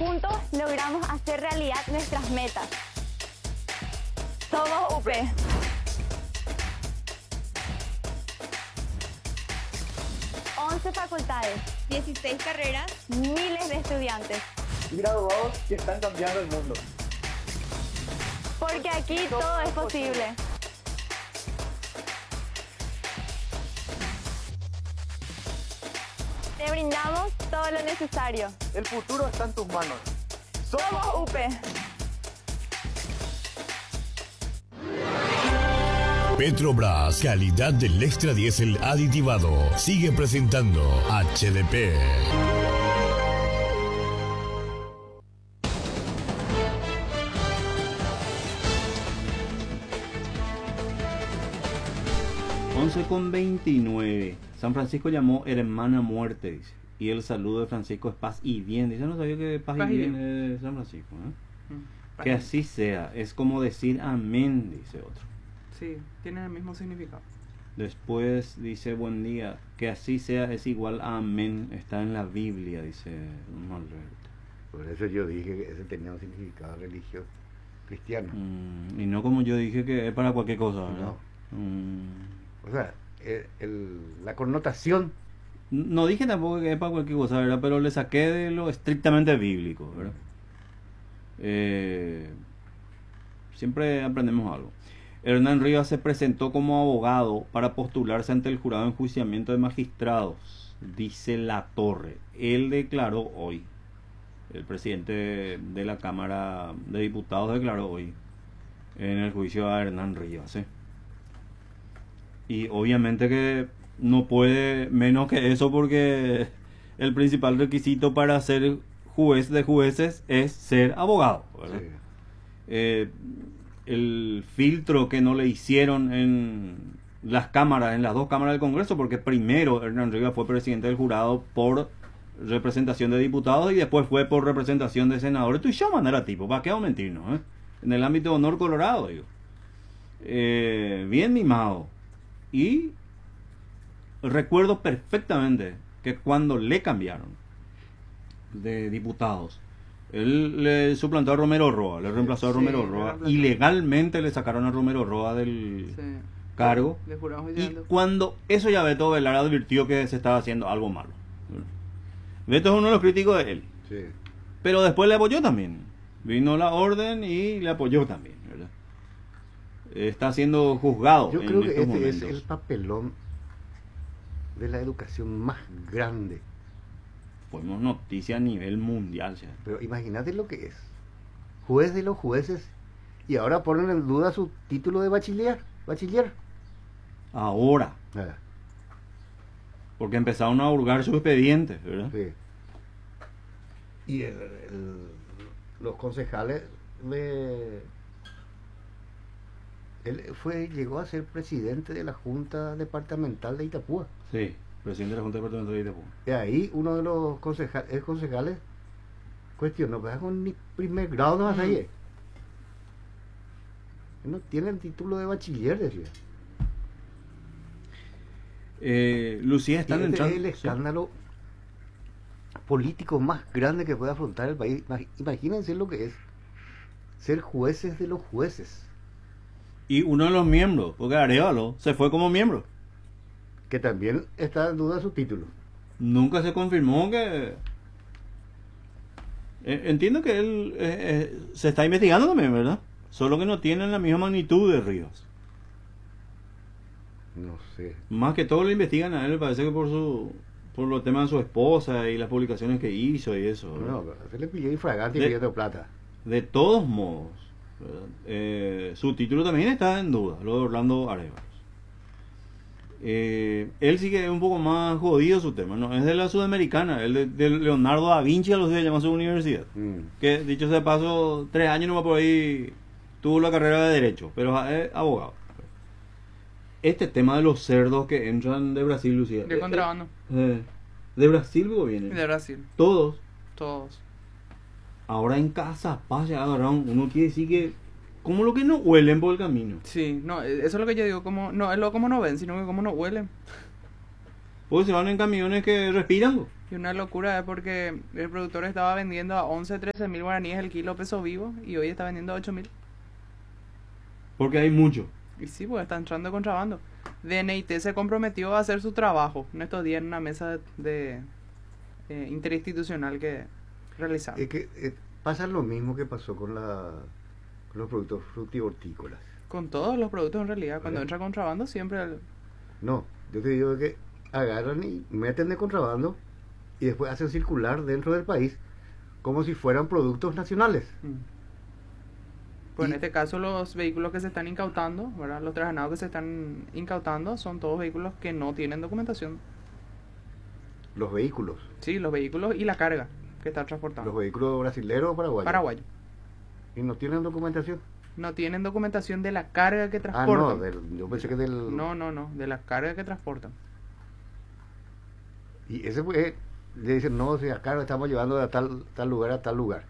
juntos logramos hacer realidad nuestras metas. Somos UP. 11 facultades, 16 carreras, miles de estudiantes. Y graduados que están cambiando el mundo. Porque aquí todo es posible. Te brindamos todo lo necesario. El futuro está en tus manos. Somos UP. Petrobras, calidad del extra diésel aditivado. Sigue presentando HDP. Con 29. San Francisco llamó hermana muerte, dice. Y el saludo de Francisco es paz y bien. Dice, no sabía que paz y bien es San Francisco. Que así sea. Es como decir amén, dice otro. Sí, tiene el mismo significado. Después dice, buen día. Que así sea es igual a amén. Está en la Biblia, dice don Alberto. Por eso yo dije que ese tenía un significado religioso cristiano. Y no como yo dije que es para cualquier cosa, ¿verdad? O sea, la connotación. No dije tampoco que es para cualquier cosa, ¿verdad? Pero le saqué de lo estrictamente bíblico, ¿verdad? Siempre aprendemos algo. Hernán Rivas se presentó como abogado para postularse ante el jurado de enjuiciamiento de magistrados, dice La Torre. Él declaró hoy, el presidente de la Cámara de Diputados declaró hoy en el juicio a Hernán Rivas, Y obviamente que no puede menos que eso, porque el principal requisito para ser juez de jueces es ser abogado, ¿verdad? Sí. El filtro que no le hicieron en las cámaras, en las dos cámaras del Congreso, porque primero Hernán Rivas fue presidente del jurado por representación de diputados y después fue por representación de senadores. Tú y yo mandar tipo, ¿para qué vamos a mentirnos? En el ámbito de honor colorado, digo. Bien mimado. Y recuerdo perfectamente que cuando le cambiaron de diputados, él le suplantó a Romero Roa, le reemplazó a Romero Roa, ilegalmente le sacaron a Romero Roa del cargo, y cuando eso ya Beto Velar advirtió que se estaba haciendo algo malo. Beto es uno de los críticos de él, pero después le apoyó también, vino la orden y le apoyó también, ¿verdad? Está siendo juzgado. Yo creo que este momentos. es el papelón de la educación más grande. Fuimos noticia a nivel mundial, ¿sí? Pero imagínate lo que es. Juez de los jueces. Y ahora ponen en duda su título de bachiller. Ahora. Porque empezaron a hurgar sus expedientes, ¿verdad? Sí. Y los concejales llegó a ser presidente de la Junta Departamental de Itapúa. Sí, presidente de la Junta Departamental de Itapúa. Y ahí uno de los concejales cuestionó, pues con ni primer grado no vas a ir. No tiene el título de bachiller, decía. Lucía, están entrando. Es el escándalo político más grande que puede afrontar el país. Imagínense lo que es ser jueces de los jueces. Y uno de los miembros, porque Arévalo se fue como miembro. Que también está en duda su título. Nunca se confirmó que... Entiendo que él se está investigando también, ¿verdad? Solo que no tienen la misma magnitud de Rivas. No sé. Más que todo lo investigan a él, parece que por los temas de su esposa y las publicaciones que hizo y eso, ¿verdad? No, se le pilló infragante y pidiendo plata. De todos modos, su título también está en duda, lo de Orlando Arévalos. Él sí que es un poco más jodido su tema, ¿no? Es de la Sudamericana, el de Leonardo da Vinci, a los días llama su universidad. Que dicho sea de paso, 3 años nomás por ahí tuvo la carrera de Derecho, pero es abogado. Este tema de los cerdos que entran de Brasil, Lucía. De contrabando. ¿De Brasil vienen? De Brasil. ¿Todos? Todos. Ahora en casa, ya agarraron, uno quiere decir que como lo que no huelen por el camino. Sí, no, eso es lo que yo digo, como no ven, sino que como no huelen. Porque se van en camiones que respiran, Y una locura es porque el productor estaba vendiendo a 11, 13 mil guaraníes el kilo peso vivo y hoy está vendiendo a 8 mil. Porque hay mucho. Y sí, pues está entrando contrabando. DNIT se comprometió a hacer su trabajo en estos días en una mesa de interinstitucional que realizaron. Es que pasa lo mismo que pasó con los productos frutícolas. Con todos los productos en realidad, cuando ¿Verdad? entra contrabando siempre... No, yo te digo que agarran y meten de contrabando y después hacen circular dentro del país como si fueran productos nacionales. Pues en Y- este caso los vehículos que se están incautando, ¿verdad? Los trasganados que se están incautando son todos vehículos que no tienen documentación. Los vehículos. Sí, los vehículos y la carga que está Los transportando. vehículos brasileños o paraguayos. Paraguayo. Y no tienen documentación. No tienen documentación de la carga que Ah, transportan. no, yo pensé que del... No, de la carga que transportan. Y ese pues, le dicen, no, si acá lo estamos llevando de tal lugar a tal lugar.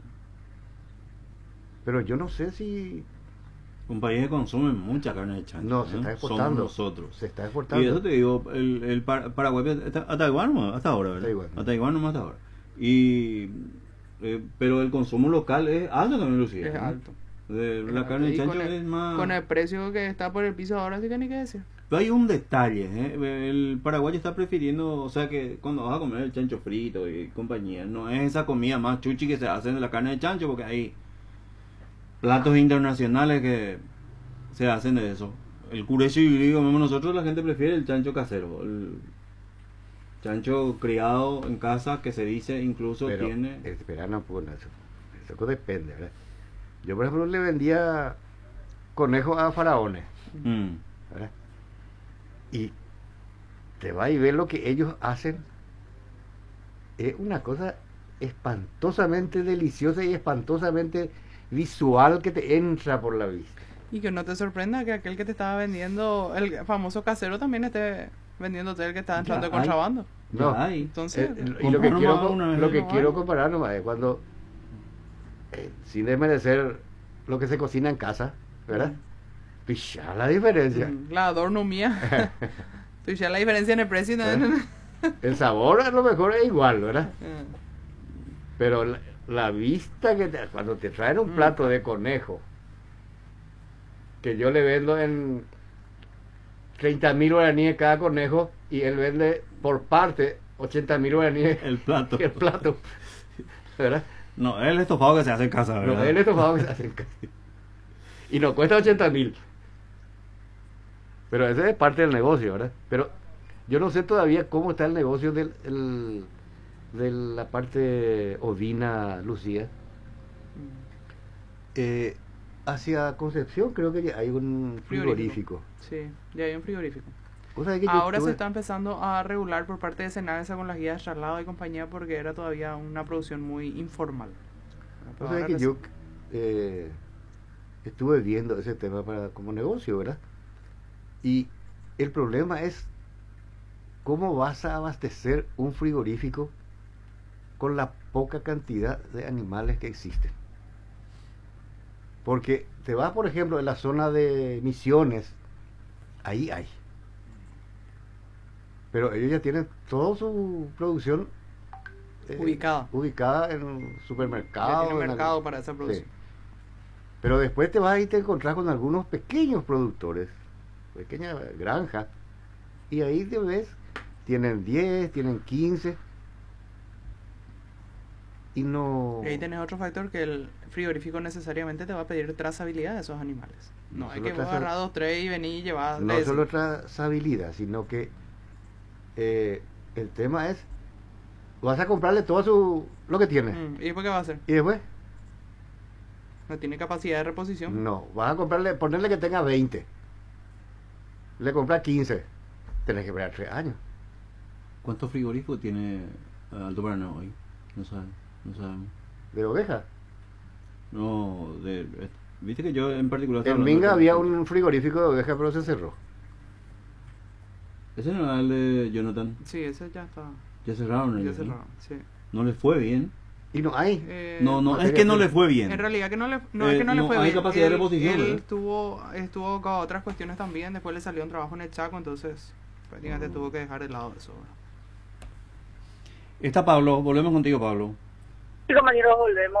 Pero yo no sé si... Un país que consume mucha carne de chancho. No, se está exportando. Somos nosotros. Se está exportando. Y eso te digo, el Paraguay a Taiwán nomás, hasta ahora, ¿verdad? Taiwán. A Taiwán nomás hasta ahora. Y pero el consumo local es alto también, Lucía. Es ¿no? alto. La carne de Y chancho con el, es más... con el precio que está por el piso ahora, sí que ni qué decir. Pero hay un detalle, el paraguayo está prefiriendo, o sea que cuando vas a comer el chancho frito y compañía, no es esa comida más chuchi que se hacen de la carne de chancho, porque hay platos internacionales que se hacen de eso. El curecho y digamos nosotros, la gente prefiere el chancho casero, el chancho criado en casa que se dice incluso Pero, tiene... espera, no, pues, eso depende, ¿verdad? Yo, por ejemplo, le vendía conejos a faraones, ¿verdad? Y te va y ves lo que ellos hacen. Es una cosa espantosamente deliciosa y espantosamente visual que te entra por la vista. Y que no te sorprenda que aquel que te estaba vendiendo, el famoso casero, también esté vendiéndote el que está entrando de Ya hay. contrabando. No, Ya hay. Entonces, y lo que Comprar quiero, nomás una vez. lo que No quiero hay. comparar nomás es cuando, sin desmerecer lo que se cocina en casa, ¿verdad? Pichar la diferencia. la adorno mía. Tú ya la diferencia en el precio. ¿No? El sabor a lo mejor es igual, ¿verdad? Eh, Pero la vista que cuando te traen un plato de conejo, que yo le vendo en 30.000 guaraníes cada conejo, y él vende por parte 80.000 guaraníes El plato. el plato, ¿verdad? No, el estofado que se hace en casa, ¿verdad? No, él es estofado que se hace en casa. Y no cuesta 80.000. Pero ese es parte del negocio, ¿verdad? Pero yo no sé todavía cómo está el negocio de la parte ovina, Lucía. Hacia Concepción creo que ya hay un frigorífico. Sí, ya hay un frigorífico. O sea, que yo Ahora se tuve- está empezando a regular por parte de Senagesa con las guías de traslado y compañía porque era todavía una producción muy informal. o Pero sea, ahora que res- yo estuve viendo ese tema como negocio, ¿verdad? Y el problema es cómo vas a abastecer un frigorífico con la poca cantidad de animales que existen. Porque te vas, por ejemplo, en la zona de Misiones, ahí hay. Pero ellos ya tienen toda su producción ubicada en ya supermercados. tiene en mercado algún- para esa Sí. producción. Pero después te vas y te encontrás con algunos pequeños productores, pequeñas granjas, y ahí te ves, tienen 10, tienen 15, y no... Y ahí tenés otro factor que el frigorífico necesariamente te va a pedir trazabilidad de esos animales. No, No hay solo que vos traza- agarrar 2, 3 y venir y llevar. No solo trazabilidad, sino que el tema es, vas a comprarle todo lo que tiene, ¿Y después qué va a hacer? y después, No tiene capacidad de reposición. no, vas a comprarle, ponerle que tenga 20, le compras 15, tenés que esperar 3 años. ¿Cuántos frigoríficos tiene Alto Paraná hoy? No sabemos. De oveja. No, viste que yo en particular... estaba En hablando Minga de- había un frigorífico de oveja, pero se cerró. Ese no era el de Jonathan. Sí, ese ya está. Ya cerraron Ya ellos, ¿no? cerrado, sí. No les fue bien. Y no hay. No, materia es que no prima. le fue bien. En realidad que no le, no es Eh, que no le no fue hay bien. capacidad de Él- reposición, Él ¿verdad? estuvo abocado a otras cuestiones también. Después le salió un trabajo en el Chaco, entonces prácticamente tuvo que dejar de lado eso. ¿verdad? Está Pablo, volvemos contigo, Pablo. Sí, compañeros, volvemos.